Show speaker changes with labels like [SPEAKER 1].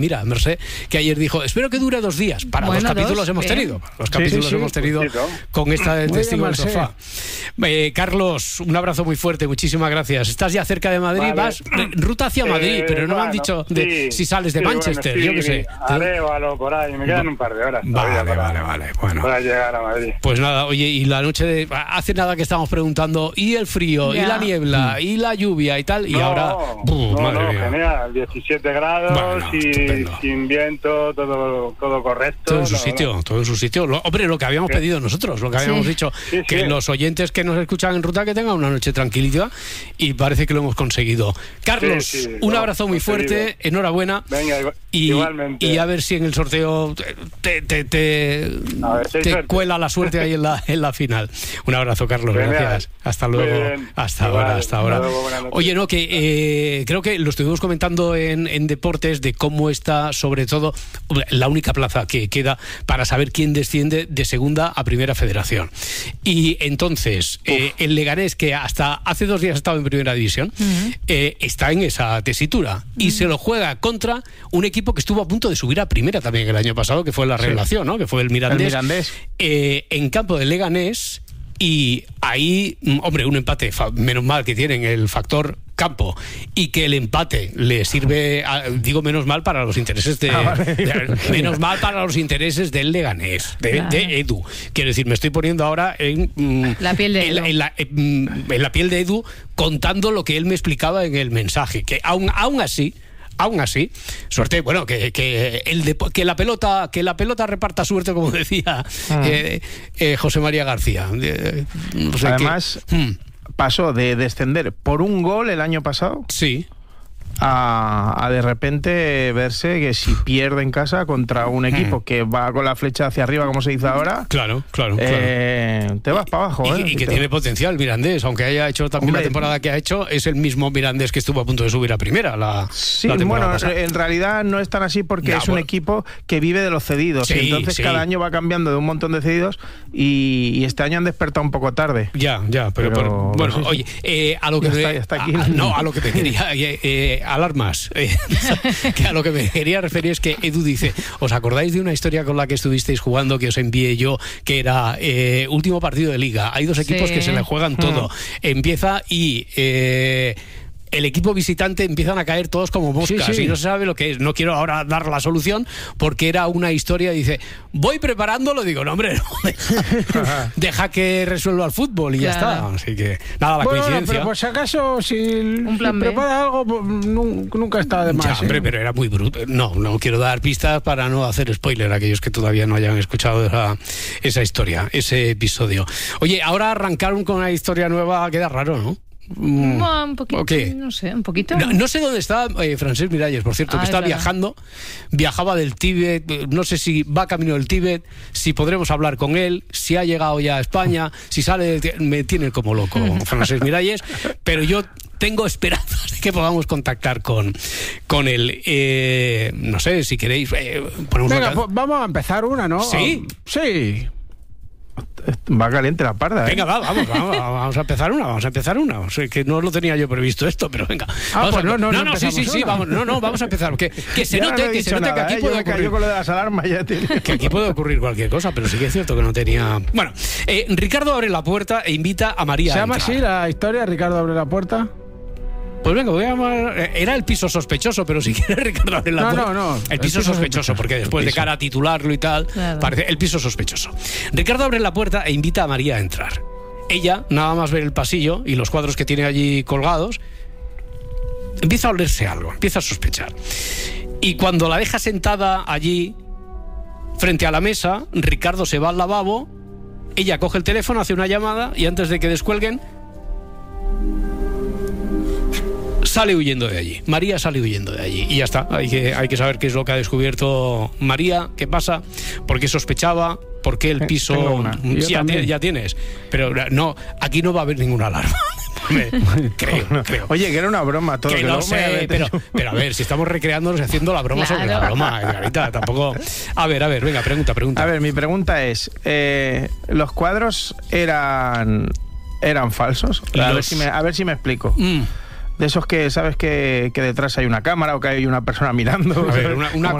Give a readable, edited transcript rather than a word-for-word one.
[SPEAKER 1] Mira, Mercé, que ayer dijo, espero que dure 2 días. Para los capítulos hemos tenido. Los capítulos hemos tenido con esta del Testigo del Sofá. Carlos, un abrazo muy fuerte, muchísimas gracias. Estás ya cerca de Madrid, vale. Vas ruta hacia Madrid, pero no me han dicho si sales de Manchester, yo qué sé.
[SPEAKER 2] Arévalo, por ahí, me quedan un par de horas.
[SPEAKER 1] Vale. Bueno,
[SPEAKER 2] para llegar a Madrid.
[SPEAKER 1] Pues nada, oye, y la noche hace nada que estamos preguntando, y el frío, y la niebla, y la lluvia y tal, y ahora...
[SPEAKER 2] madre mía. Genial, 17 grados y sin viento, todo correcto.
[SPEAKER 1] Todo en su sitio. Hombre, lo que habíamos pedido nosotros, lo que habíamos dicho, que los oyentes que nos escuchan en ruta que tengan una noche tranquilita, y parece que lo hemos conseguido. Carlos, un abrazo muy fuerte, enhorabuena.
[SPEAKER 2] Venga,
[SPEAKER 1] igualmente. Y a ver si en el sorteo te cuela la suerte ahí en la final. Un abrazo, Carlos, gracias. Hasta luego. Hasta ahora. Oye, no, que creo que lo estuvimos comentando en Deportes, de cómo está, sobre todo, la única plaza que queda para saber quién desciende de segunda a primera federación. Y entonces, el Leganés, que hasta hace 2 días ha estado en primera división, está en esa tesitura y se lo juega contra un equipo que estuvo a punto de subir a primera también el año pasado, que fue la revelación, ¿no? Que fue el Mirandés. En campo del Leganés. Y ahí, hombre, un empate, menos mal que tienen el factor campo y que el empate le sirve, digo menos mal para los intereses menos mal para los intereses del Leganés, de Edu. Quiero decir, me estoy poniendo ahora en
[SPEAKER 3] la piel de Edu.
[SPEAKER 1] En la piel de Edu, contando lo que él me explicaba en el mensaje, que aún así, suerte, bueno, que la pelota reparta suerte, como decía José María García. No sé.
[SPEAKER 4] Además, pasó de descender por un gol el año pasado.
[SPEAKER 1] Sí.
[SPEAKER 4] A de repente verse que si pierde en casa contra un equipo que va con la flecha hacia arriba, como se dice ahora,
[SPEAKER 1] claro.
[SPEAKER 4] Te vas para abajo.
[SPEAKER 1] Y que tiene potencial Mirandés, aunque haya hecho también la temporada que ha hecho, es el mismo Mirandés que estuvo a punto de subir a primera.
[SPEAKER 4] Bueno, en realidad no es tan así, porque es un equipo que vive de los cedidos, y entonces cada año va cambiando de un montón de cedidos, y este año han despertado un poco tarde.
[SPEAKER 1] Ya, pero bueno, sí. Oye, a lo que a lo que te quería alarmas. Que a lo que me quería referir es que Edu dice, ¿os acordáis de una historia con la que estuvisteis jugando, que os envié yo, que era último partido de liga? Hay 2 equipos que se le juegan todo. Empieza y... el equipo visitante empiezan a caer todos como moscas y no se sabe lo que es. No quiero ahora dar la solución porque era una historia. Dice, voy preparándolo. Digo, no, hombre, no, deja que resuelva el fútbol y ya está. Así que, nada, la coincidencia.
[SPEAKER 5] Pero por si acaso, si prepara algo, pues, nunca está de más.
[SPEAKER 1] Ya, hombre, pero era muy bruto. No quiero dar pistas para no hacer spoiler a aquellos que todavía no hayan escuchado esa historia, ese episodio. Oye, ahora arrancaron con una historia nueva queda raro, ¿no?
[SPEAKER 3] Un poquito, no sé, un poquito.
[SPEAKER 1] No sé dónde está Francesc Miralles, por cierto, que está viajando. Viajaba del Tíbet, no sé si va camino del Tíbet, si podremos hablar con él, si ha llegado ya a España, si sale, me tiene como loco Francesc Miralles, pero yo tengo esperanzas de que podamos contactar con él. No sé, si queréis...
[SPEAKER 5] Venga, pues vamos a empezar una, ¿no?
[SPEAKER 1] ¿Sí?
[SPEAKER 5] Sí.
[SPEAKER 4] Va caliente la parda.
[SPEAKER 1] Venga, vamos a empezar una. O sea, que no lo tenía yo previsto esto, pero venga. Vamos a empezar. Que se note que aquí puede ocurrir.
[SPEAKER 4] Yo con lo de las alarmas ya
[SPEAKER 1] que aquí puede ocurrir cualquier cosa, pero sí que es cierto que no tenía. Bueno, Ricardo abre la puerta e invita a María.
[SPEAKER 5] ¿Se llama así la historia? Ricardo abre la puerta.
[SPEAKER 1] Pues venga, voy a llamar... Era el piso sospechoso, pero si quieres, Ricardo, abre la puerta.
[SPEAKER 5] No.
[SPEAKER 1] El piso sospechoso, porque después de cara a titularlo y tal, parece el piso sospechoso. Ricardo abre la puerta e invita a María a entrar. Ella, nada más ver el pasillo y los cuadros que tiene allí colgados, empieza a olerse algo, empieza a sospechar. Y cuando la deja sentada allí, frente a la mesa, Ricardo se va al lavabo, ella coge el teléfono, hace una llamada y antes de que descuelguen, sale huyendo de allí. María sale huyendo de allí y ya está. Hay que saber qué es lo que ha descubierto María, qué pasa, por qué sospechaba, por qué el piso... Ya tienes. Pero no, aquí no va a haber ninguna alarma. Creo.
[SPEAKER 4] Oye, que era una broma todo.
[SPEAKER 1] Que no sé, pero a ver, si estamos recreándonos y haciendo la broma sobre la broma, Edgarita, tampoco... A ver, venga, pregunta.
[SPEAKER 4] A ver, mi pregunta es, ¿los cuadros eran falsos? A ver si me explico. de esos que sabes que detrás hay una cámara o que hay una persona mirando.
[SPEAKER 1] A ver, una